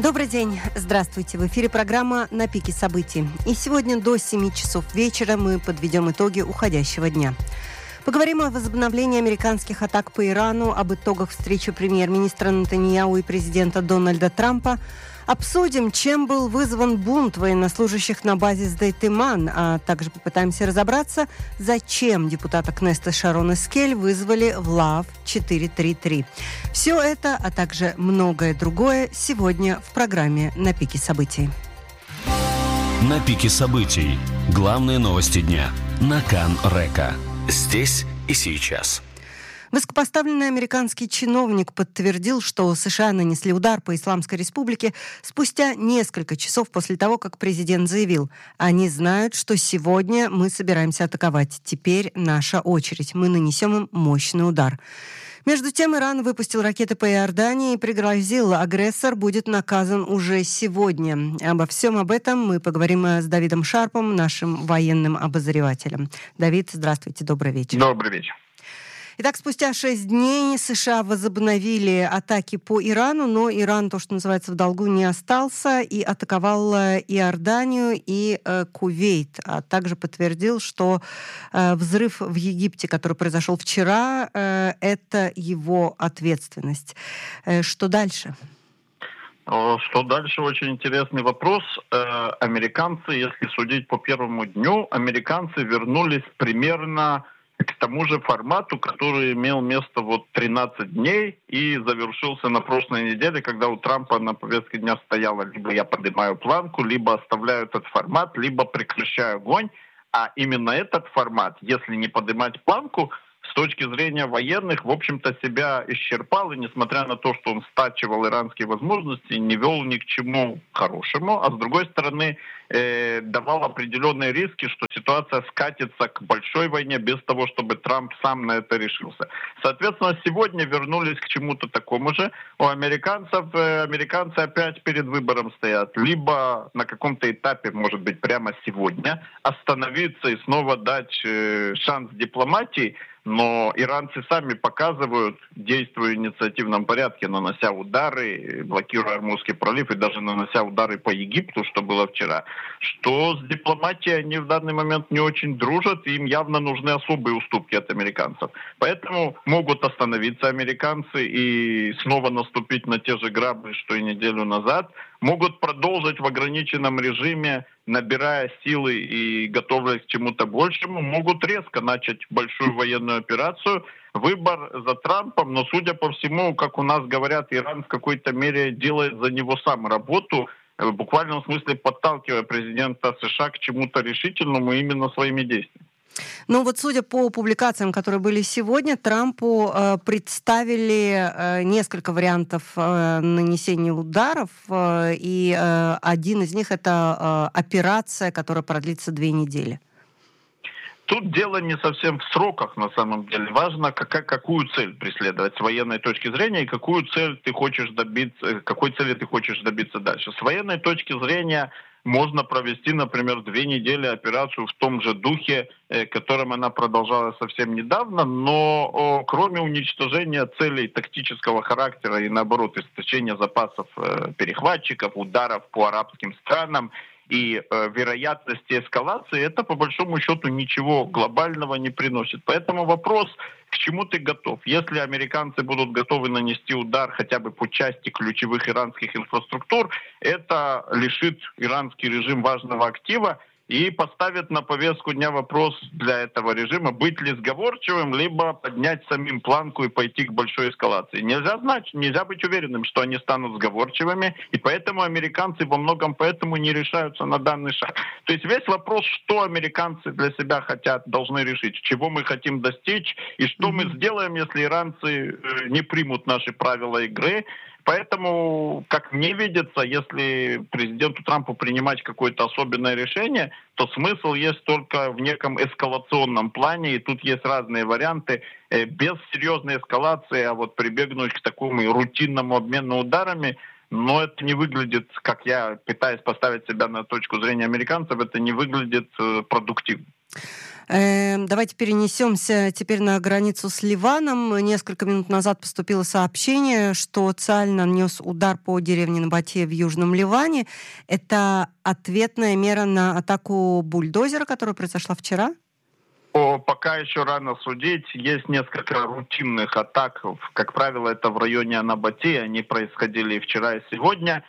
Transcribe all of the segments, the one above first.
Добрый день. Здравствуйте. В эфире программа «На пике событий». И сегодня до 7 часов вечера мы подведем итоги уходящего дня. Поговорим о возобновлении американских атак по Ирану, об итогах встречи премьер-министра Нетаньяху и президента Дональда Трампа. Обсудим, чем был вызван бунт военнослужащих на базе Сдей-Тиман, а также попытаемся разобраться, зачем депутата Кнессета Шарон Эскель вызвали в ЛАВ 433. Все это, а также многое другое сегодня в программе «На пике событий». На пике событий. Главные новости дня. На Кан-Река. Здесь и сейчас. Высокопоставленный американский чиновник подтвердил, что США нанесли удар по Исламской Республике спустя несколько часов после того, как президент заявил: «Они знают, что сегодня мы собираемся атаковать. Теперь наша очередь. Мы нанесем им мощный удар». Между тем, Иран выпустил ракеты по Иордании и пригрозил: агрессор будет наказан уже сегодня. Обо всем об этом мы поговорим с Давидом Шарпом, нашим военным обозревателем. Давид, здравствуйте, добрый вечер. Добрый вечер. Итак, спустя 6 дней США возобновили атаки по Ирану, но Иран, то, что называется, в долгу не остался и атаковал Иорданию и Кувейт, а также подтвердил, что взрыв в Египте, который произошел вчера, это его ответственность. Что дальше? Что дальше? Очень интересный вопрос. Американцы, если судить по первому дню, американцы вернулись примерно к тому же формату, который имел место 13 дней и завершился на прошлой неделе, когда у Трампа на повестке дня стояло: либо я поднимаю планку, либо оставляю этот формат, либо прекращаю огонь. А именно этот формат, если не поднимать планку, с точки зрения военных, в общем-то, себя исчерпал, и несмотря на то, что он стачивал иранские возможности, не вел ни к чему хорошему, а с другой стороны, давал определенные риски, что ситуация скатится к большой войне без того, чтобы Трамп сам на это решился. Соответственно, сегодня вернулись к чему-то такому же. У американцев, американцы опять перед выбором стоят. Либо на каком-то этапе, может быть, прямо сегодня, остановиться и снова дать шанс дипломатии, но иранцы сами показывают, действуя в инициативном порядке, нанося удары, блокируя Ормузский пролив и даже нанося удары по Египту, что было вчера, что с дипломатией они в данный момент не очень дружат, и им явно нужны особые уступки от американцев. Поэтому могут остановиться американцы и снова наступить на те же грабли, что и неделю назад, могут продолжить в ограниченном режиме, набирая силы и готовясь к чему-то большему, могут резко начать большую военную операцию. Выбор за Трампом, но, судя по всему, как у нас говорят, Иран в какой-то мере делает за него сам работу, в буквальном смысле подталкивая президента США к чему-то решительному именно своими действиями. Ну вот, судя по публикациям, которые были сегодня, Трампу представили несколько вариантов нанесения ударов, и один из них — это операция, которая продлится 2 недели. Тут дело не совсем в сроках, на самом деле. Важно, какую цель преследовать с военной точки зрения и какую цель ты хочешь добиться, какой цели ты хочешь добиться дальше. С военной точки зрения можно провести, например, 2 недели операцию в том же духе, которым она продолжалась совсем недавно, но кроме уничтожения целей тактического характера и, наоборот, истощения запасов перехватчиков, ударов по арабским странам и вероятности эскалации, это по большому счету ничего глобального не приносит. Поэтому вопрос, к чему ты готов? Если американцы будут готовы нанести удар хотя бы по части ключевых иранских инфраструктур, это лишит иранский режим важного актива и поставит на повестку дня вопрос для этого режима: быть ли сговорчивым, либо поднять самим планку и пойти к большой эскалации. Нельзя знать, нельзя быть уверенным, что они станут сговорчивыми, и поэтому американцы во многом поэтому не решаются на данный шаг. То есть весь вопрос, что американцы для себя хотят, должны решить, чего мы хотим достичь, и что мы сделаем, если иранцы не примут наши правила игры. Поэтому, как мне видится, если президенту Трампу принимать какое-то особенное решение, то смысл есть только в неком эскалационном плане, и тут есть разные варианты. Без серьезной эскалации, а вот прибегнуть к такому рутинному обмену ударами, но это не выглядит, как я пытаюсь поставить себя на точку зрения американцев, это не выглядит продуктивно. Давайте перенесемся теперь на границу с Ливаном. Несколько минут назад поступило сообщение, что Цааль нанес удар по деревне Набатия в Южном Ливане. Это ответная мера на атаку бульдозера, которая произошла вчера? Пока еще рано судить. Есть несколько рутинных атак. Как правило, это в районе Набатии. Они происходили и вчера, и сегодня.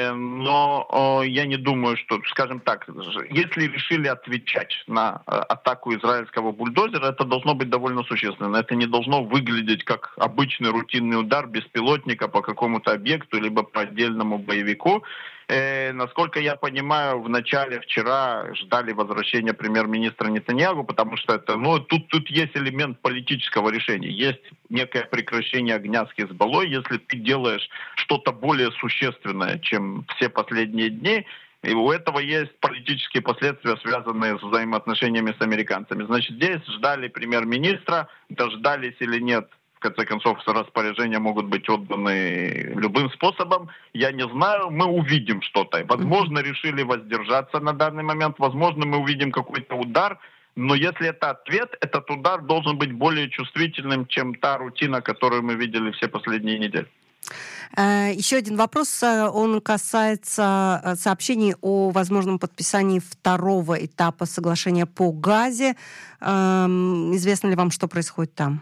Но я не думаю, что, скажем так, если решили отвечать на атаку израильского бульдозера, это должно быть довольно существенно. Это не должно выглядеть как обычный рутинный удар беспилотника по какому-то объекту, либо по отдельному боевику. Насколько я понимаю, в начале вчера ждали возвращения премьер-министра Нетаньяху, потому что это, тут есть элемент политического решения. Есть некое прекращение огня с Хизбаллой, если ты делаешь что-то более существенное, чем все последние дни. И у этого есть политические последствия, связанные с взаимоотношениями с американцами. Значит, здесь ждали премьер-министра, дождались или нет. В конце концов, распоряжения могут быть отданы любым способом. Я не знаю, мы увидим что-то. Возможно, решили воздержаться на данный момент. Возможно, мы увидим какой-то удар. Но если это ответ, этот удар должен быть более чувствительным, чем та рутина, которую мы видели все последние недели. Еще один вопрос, он касается сообщений о возможном подписании второго этапа соглашения по Газе. Известно ли вам, что происходит там?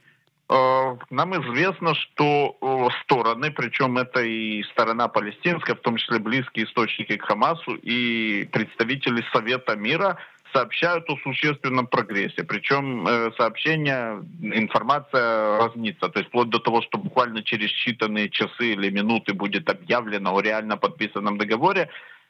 Нам известно, что стороны, причем это и сторона палестинская, в том числе близкие источники к Хамасу и представители Совета мира, сообщают о существенном прогрессе. Причем сообщения, информация разнится. То есть вплоть до того, что буквально через считанные часы или минуты будет объявлено о реально подписанном договоре,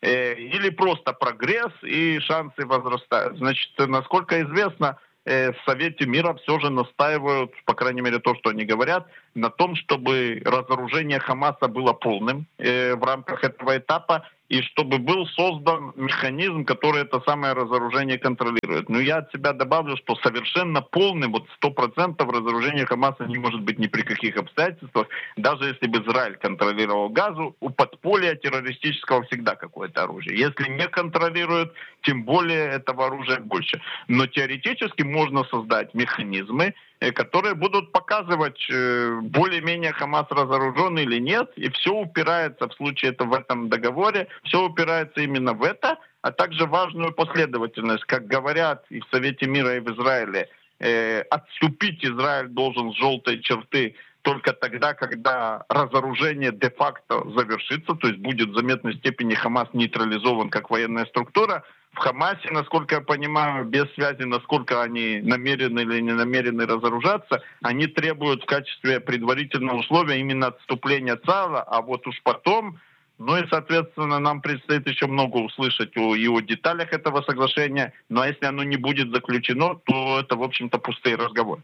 или просто прогресс и шансы возрастают. Значит, насколько известно, в Совете мира все же настаивают, по крайней мере то, что они говорят, на том, чтобы разоружение Хамаса было полным в рамках этого этапа, и чтобы был создан механизм, который это самое разоружение контролирует. Но я от себя добавлю, что совершенно полным, 100% разоружения Хамаса не может быть ни при каких обстоятельствах. Даже если бы Израиль контролировал Газу, у подполья террористического всегда какое-то оружие. Если не контролирует, тем более этого оружия больше. Но теоретически можно создать механизмы, которые будут показывать, более-менее Хамас разоружен или нет, и все упирается в случае в этом договоре, все упирается именно в это, а также важную последовательность, как говорят и в Совете мира, и в Израиле, отступить Израиль должен с желтой черты только тогда, когда разоружение де-факто завершится, то есть будет в заметной степени Хамас нейтрализован как военная структура. В Хамасе, насколько я понимаю, без связи, насколько они намерены или не намерены разоружаться, они требуют в качестве предварительного условия именно отступления Цаала, а вот уж потом, и, соответственно, нам предстоит еще много услышать и о деталях этого соглашения, но если оно не будет заключено, то это, в общем-то, пустые разговоры.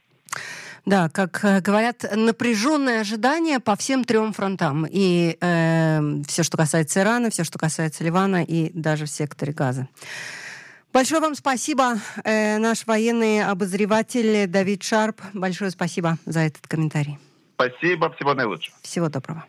Да, как говорят, напряженное ожидание по всем трем фронтам. И все, что касается Ирана, все, что касается Ливана и даже в секторе Газа. Большое вам спасибо, наш военный обозреватель Давид Шарп. Большое спасибо за этот комментарий. Спасибо, всего наилучшего. Всего доброго.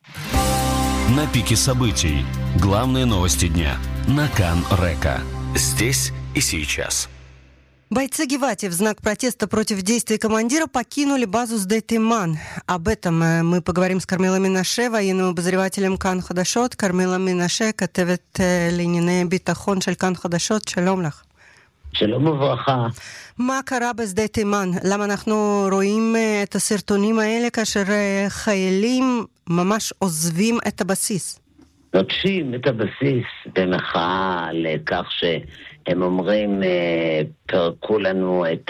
На пике событий. Главные новости дня. На Кан Река. Здесь и сейчас. Бойцы Гевати в знак протеста против действий командира покинули базу Сдей-Тиман. Об этом мы поговорим с Кармилой Минаше, военным обозревателем Кан Хадашот. Кармила Минаше, כתבת לענייני ביטחון של כאן חדשות. שלום לך. שלום וברכה. מה קרה בשדה תימן? למה אנחנו רואים את הסרטונים האלה כאשר חיילים ממש עוזבים את הבסיס? נוטשים את הבסיס במחאה לכך שהם אומרים, פרקו לנו את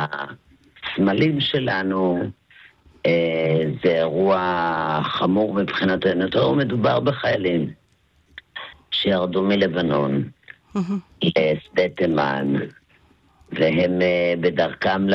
הסמלים שלנו. זה אירוע חמור מבחינתנו. מדובר בחיילים שירדו מלבנון לשדה תימן, והם בדרכם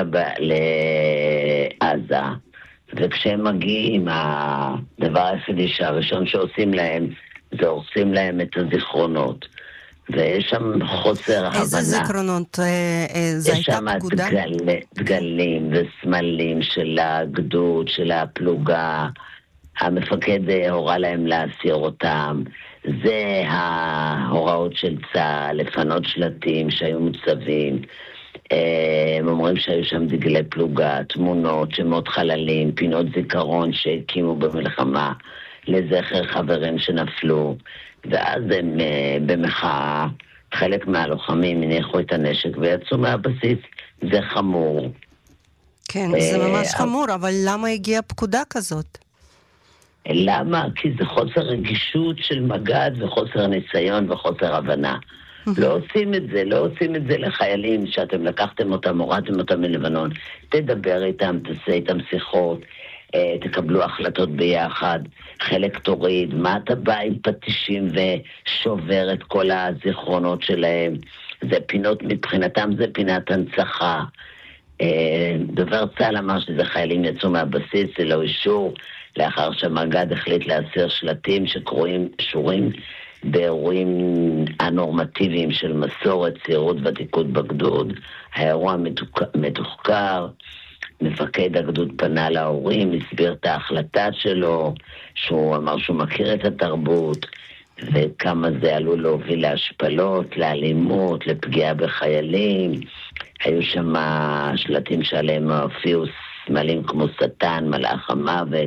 לעזה. וכשהם מגיעים, הדבר היחידי שהראשון שעושים להם, זה הורסים להם את הזיכרונות. ויש שם חוסר הבנה. איזה זיכרונות? זה הייתה פקודה? יש שם דגלים וסמלים של הגדוד, של הפלוגה. המפקד הורה להם להסיר אותם. זה ההוראות של צה"ל, לפנות שלטים שהיו מוצבים. הם אומרים שהיו שם דגלי פלוגה, תמונות, שמות חללים, פינות זיכרון שהקימו במלחמה לזכר חברים שנפלו, ואז הם במחאה, חלק מהלוחמים הניחו את הנשק ויצאו מהבסיס. זה חמור. כן, זה ממש חמור, אבל למה הגיעה פקודה כזאת? למה? כי זה חוסר רגישות של מג"ד וחוסר ניסיון וחוסר הבנה. לא עושים את זה לחיילים שאתם לקחתם אותם, הורדתם אותם מלבנון. תדבר איתם, תעשה איתם שיחות, תקבלו החלטות ביחד, חלק תוריד, מה אתה בא עם פטישים ושובר את כל הזיכרונות שלהם? זה פינות, מבחינתם זה פינת הנצחה. דובר צה"ל אמר שזה חיילים יצאו מהבסיס ללא אישור, לאחר שהמג"ד החליט להסיר שלטים שקשורים באירועים הנורמטיביים של מסורת, ציונות ותיקות בגדוד. האירוע מתוחקר, מפקד הגדוד פנה להורים, הסביר את ההחלטה שלו, שהוא אמר שהוא מכיר את התרבות, וכמה זה עלול להוביל להשפלות, לאלימות, לפגיעה בחיילים. היו שם שלטים שעליהם הופיעו סמלים כמו שטן, מלאך המוות,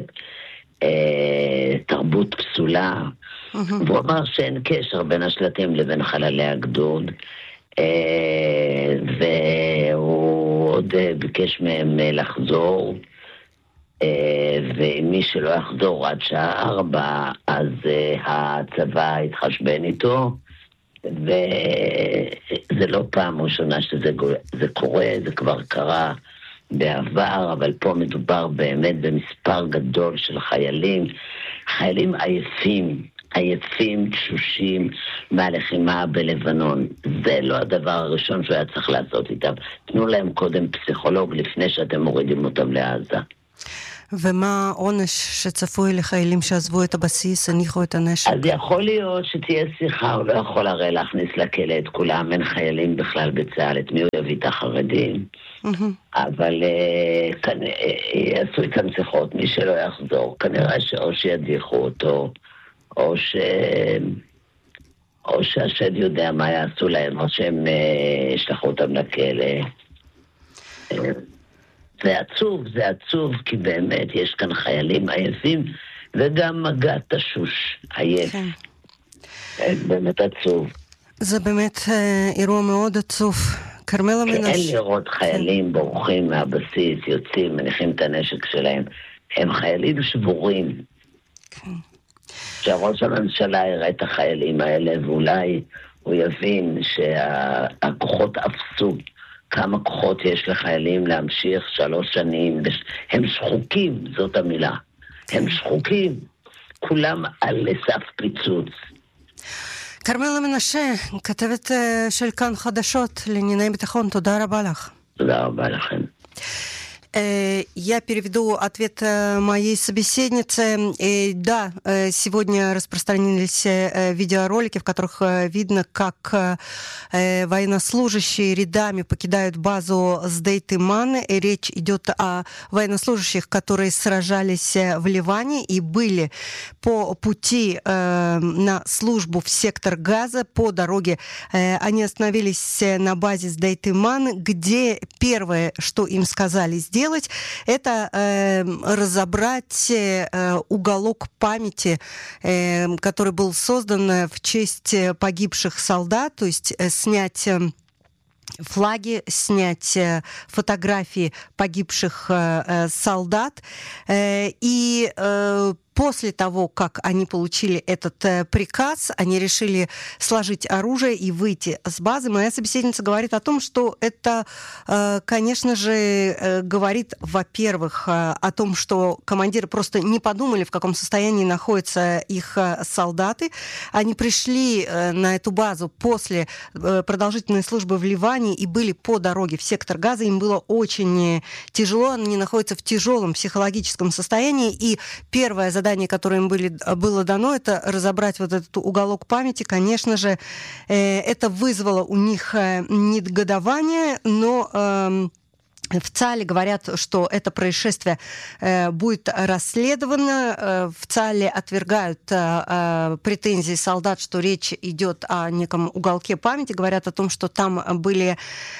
תרבות פסולה. והוא אמר שאין קשר בין השלטים לבין חללי הגדוד, והוא עוד ביקש מהם לחזור, ומי שלא יחזור עד שעה 4, אז הצבא יתחשבן איתו, וזה לא פעם ראשונה שזה קורה, זה כבר קרה בעבר, אבל פה מדובר באמת במספר גדול של חיילים עייפים, תשושים מהלחימה בלבנון. זה לא הדבר הראשון שהוא היה צריך לעשות איתם. תנו להם קודם פסיכולוג לפני שאתם מורידים אותם לעזה. ומה העונש שצפוי לחיילים שעזבו את הבסיס, הניחו את הנשק? אז יכול להיות שתהיה שיחה, הוא לא יכול הרי להכניס לכלא את כולם, אין חיילים בכלל בצה"ל, את מי הוא יביא את החרדים. אבל יעשו איתם שיחות, מי שלא יחזור, כנראה שאו שידיחו אותו, או שהשד יודע מה יעשו להם, או שהם ישלחו אותם לכלא. זה עצוב, כי באמת יש כאן חיילים עייפים, וגם מג"ד תשוש עייף. כן. באמת עצוב. זה באמת אירוע מאוד עצוב. כרמלה מנשה. אין לראות חיילים בורחים מהבסיס, יוצאים, מניחים את הנשק שלהם. הם חיילים שבורים. כן. שהראש הממשלה יראה את החיילים האלה, ואולי הוא יבין שהכוחות אפסו. כמה כוחות יש לחיילים להמשיך 3 שנים. הם שחוקים, זאת המילה. הם שחוקים. כולם על סף פיצוץ. כרמלה מנשה, כתבת של כאן חדשות לענייני ביטחון, туда רבה לך. תודה рaba לכם. Я переведу ответ моей собеседницы. Да, сегодня распространились видеоролики, в которых видно, как военнослужащие рядами покидают базу Сдейт-Иман. Речь идет о военнослужащих, которые сражались в Ливане и были по пути на службу в сектор Газа. По дороге они остановились на базе Сдейт-Иман, где первое, что им сказали сделать, это разобрать уголок памяти, который был создан в честь погибших солдат, то есть снять флаги, снять фотографии погибших солдат. И после того, как они получили этот приказ, они решили сложить оружие и выйти с базы. Моя собеседница говорит о том, что это, конечно же, говорит, во-первых, о том, что командиры просто не подумали, в каком состоянии находятся их солдаты. Они пришли на эту базу после продолжительной службы в Ливане и были по дороге в сектор Газа. Им было очень тяжело, они находятся в тяжелом психологическом состоянии. И первое задание, которое им было дано, это разобрать вот этот уголок памяти. Конечно же, это вызвало у них негодование, но В ЦАЛе говорят, что это происшествие будет расследовано. В ЦАЛе отвергают претензии солдат, что речь идет о неком уголке памяти. Говорят о том, что там были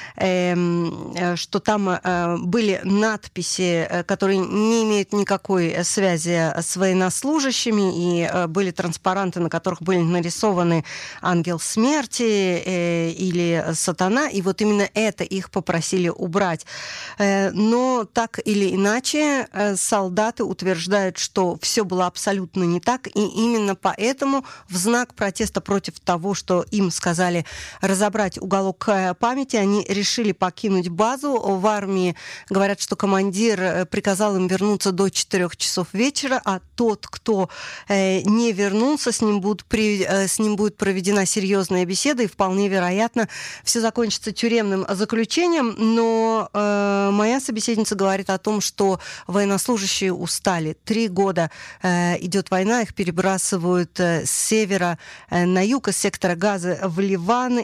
надписи, которые не имеют никакой связи с военнослужащими, и были транспаранты, на которых были нарисованы ангел смерти или сатана. И вот именно это их попросили убрать. Но так или иначе солдаты утверждают, что все было абсолютно не так, и именно поэтому в знак протеста против того, что им сказали разобрать уголок памяти, они решили покинуть базу. В армии говорят, что командир приказал им вернуться до 4 часов вечера, а тот, кто не вернулся, с ним будет проведена серьезная беседа, и вполне вероятно все закончится тюремным заключением, но моя собеседница говорит о том, что военнослужащие устали. 3 года идет война, их перебрасывают с севера на юг, из сектора Газы в Ливан,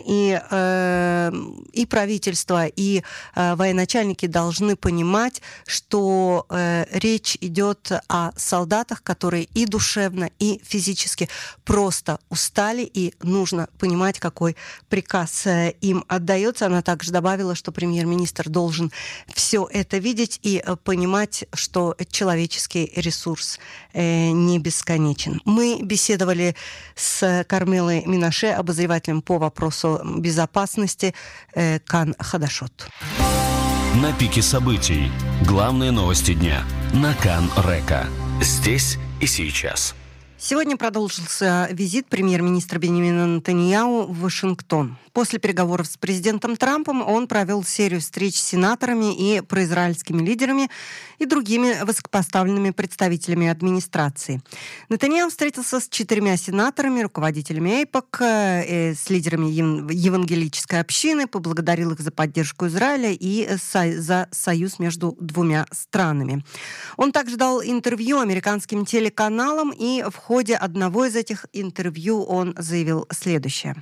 и правительство, и военачальники должны понимать, что речь идет о солдатах, которые и душевно, и физически просто устали, и нужно понимать, какой приказ им отдается. Она также добавила, что премьер-министр должен все это видеть и понимать, что человеческий ресурс не бесконечен. Мы беседовали с Кармелой Минаше, обозревателем по вопросу безопасности Кан Хадашот. На пике событий. Главные новости дня. На Кан Река. Здесь и сейчас. Сегодня продолжился визит премьер-министра Беньямина Нетаньяху в Вашингтон. После переговоров с президентом Трампом он провел серию встреч с сенаторами и произраильскими лидерами и другими высокопоставленными представителями администрации. Нетаньяху встретился с 4 сенаторами, руководителями АЙПАК, с лидерами евангелической общины, поблагодарил их за поддержку Израиля и за союз между 2 странами. Он также дал интервью американским телеканалам, и в ходе одного из этих интервью он заявил следующее.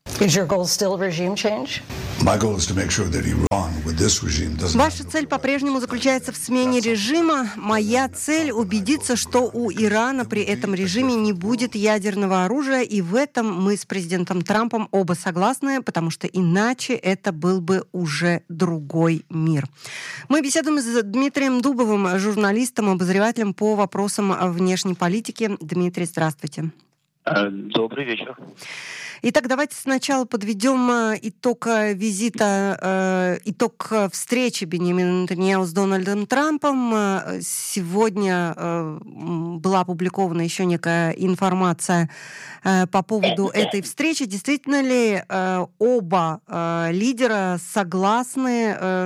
Ваша цель по-прежнему заключается в смене режима. Моя цель — убедиться, что у Ирана при этом режиме не будет ядерного оружия, и в этом мы с президентом Трампом оба согласны, потому что иначе это был бы уже другой мир. Мы беседуем с Дмитрием Дубовым, журналистом, обозревателем по вопросам внешней политики. Дмитрий, здравствуйте. Добрый вечер. Итак, давайте сначала подведем итог визита, итог встречи Беньямина Нетаньяху с Дональдом Трампом. Сегодня была опубликована еще некая информация по поводу этой встречи. Действительно ли оба лидера согласны,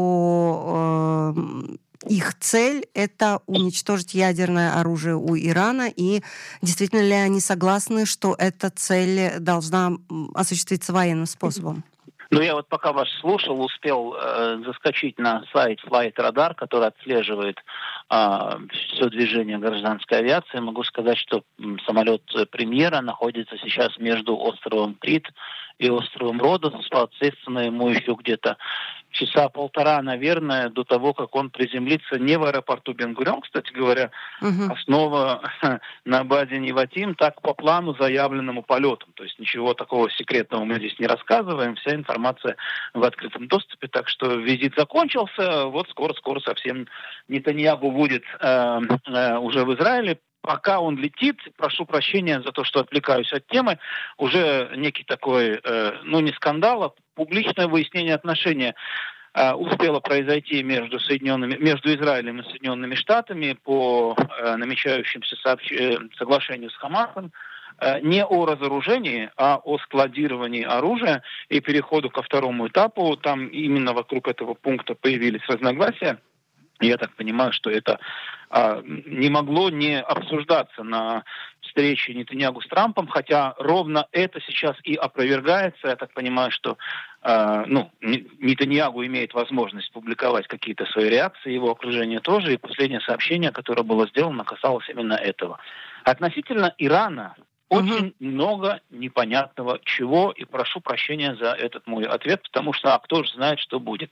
что их цель — это уничтожить ядерное оружие у Ирана, и действительно ли они согласны, что эта цель должна осуществиться военным способом? Ну, я вот пока вас слушал, успел заскочить на сайт Flight Radar, который отслеживает все движение гражданской авиации. Могу сказать, что самолет премьера находится сейчас между островом Крит и островом Родос. Соответственно, ему еще где-то часа полтора, наверное, до того, как он приземлится не в аэропорту Бен-Гурион, кстати говоря, снова на базе Неватим, так по плану, заявленному полетом. То есть ничего такого секретного мы здесь не рассказываем, вся информация в открытом доступе. Так что визит закончился, вот скоро совсем Нетаньяху будет уже в Израиле. Пока он летит, прошу прощения за то, что отвлекаюсь от темы, уже некий такой, не скандал, а публичное выяснение отношений успело произойти между Израилем и Соединенными Штатами по намечающимся соглашению с Хамасом, не о разоружении, а о складировании оружия и переходу ко второму этапу. Там именно вокруг этого пункта появились разногласия. Я так понимаю, что это не могло не обсуждаться на встрече Нетаньяху с Трампом, хотя ровно это сейчас и опровергается. Я так понимаю, что Нетаньяху имеет возможность публиковать какие-то свои реакции, его окружение тоже, и последнее сообщение, которое было сделано, касалось именно этого. Относительно Ирана, Очень много непонятного чего, и прошу прощения за этот мой ответ, потому что кто же знает, что будет.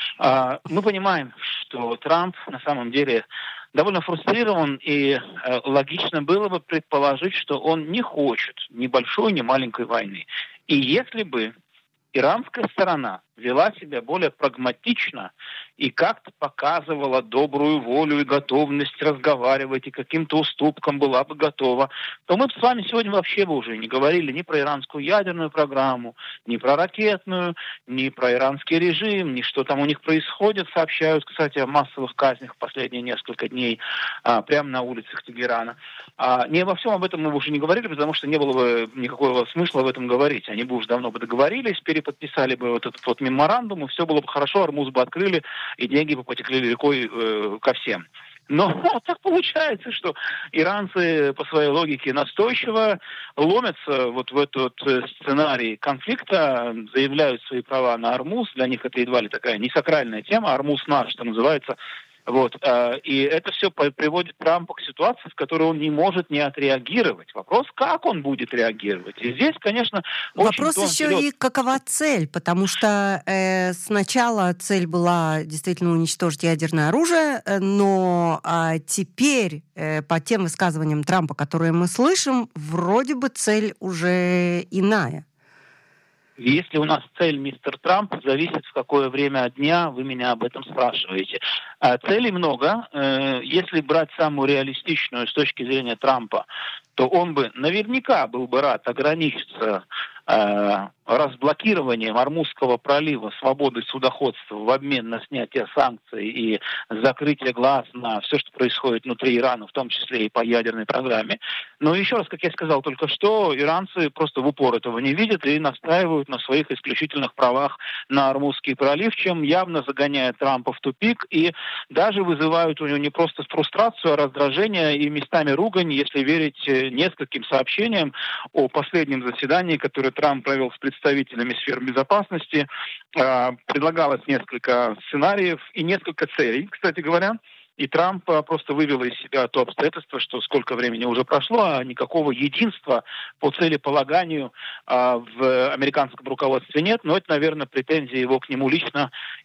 Мы понимаем, что Трамп на самом деле довольно фрустрирован, и логично было бы предположить, что он не хочет ни большой, ни маленькой войны. И если бы иранская сторона вела себя более прагматично и как-то показывала добрую волю и готовность разговаривать, и к каким-то уступкам была бы готова, то мы бы с вами сегодня вообще бы уже не говорили ни про иранскую ядерную программу, ни про ракетную, ни про иранский режим, ни что там у них происходит. Сообщают, кстати, о массовых казнях в последние несколько дней прямо на улицах Тегерана. Не обо всем об этом мы бы уже не говорили, потому что не было бы никакого смысла об этом говорить. Они бы уже давно бы договорились, переподписали бы вот этот вот меморандум, и все было бы хорошо, Ормуз бы открыли, и деньги бы потекли рекой ко всем. Но так получается, что иранцы по своей логике настойчиво ломятся вот в этот сценарий конфликта, заявляют свои права на Ормуз. Для них это едва ли такая не сакральная тема. Ормуз наш, что называется. Вот. И это все приводит Трампа к ситуации, в которой он не может не отреагировать. Вопрос, как он будет реагировать. И здесь, конечно, вопрос еще и какова цель, потому что сначала цель была действительно уничтожить ядерное оружие, но теперь по тем высказываниям Трампа, которые мы слышим, вроде бы цель уже иная. Если у нас цель, мистер Трамп, зависит в какое время дня, вы меня об этом спрашиваете. Целей много. Если брать самую реалистичную с точки зрения Трампа, то он бы наверняка был бы рад ограничиться разблокированием Ормузского пролива, свободой судоходства в обмен на снятие санкций и закрытие глаз на все, что происходит внутри Ирана, в том числе и по ядерной программе. Но еще раз, как я сказал только что, иранцы просто в упор этого не видят и настаивают на своих исключительных правах на Ормузский пролив, чем явно загоняет Трампа в тупик и даже вызывают у него не просто фрустрацию, а раздражение и местами ругань, если верить нескольким сообщениям о последнем заседании, которое Трамп провел с представителями сфер безопасности. Предлагалось несколько сценариев и несколько целей, кстати говоря. И Трамп просто вывел из себя то обстоятельство, что сколько времени уже прошло, а никакого единства по целеполаганию в американском руководстве нет. Но это, наверное, претензии его к нему лично